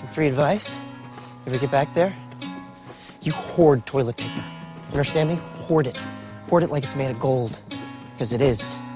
Free advice? If we get back there, you hoard toilet paper. You understand me? Hoard it. Hoard it like it's made of gold. Because it is.